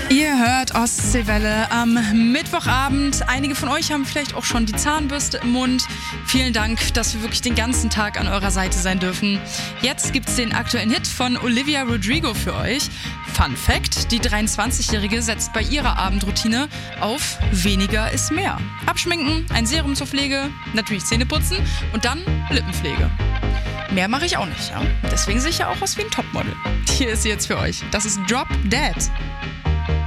Ihr hört Ostseewelle am Mittwochabend. Einige von euch haben vielleicht auch schon die Zahnbürste im Mund. Vielen Dank, dass wir wirklich den ganzen Tag an eurer Seite sein dürfen. Jetzt gibt's den aktuellen Hit von Olivia Rodrigo für euch. Fun Fact: Die 23-Jährige setzt bei ihrer Abendroutine auf weniger ist mehr. Abschminken, ein Serum zur Pflege, natürlich Zähne putzen und dann Lippenpflege. Mehr mache ich auch nicht, ja? Deswegen sehe ich ja auch aus wie ein Topmodel. Hier ist sie jetzt für euch. Das ist Drop Dead.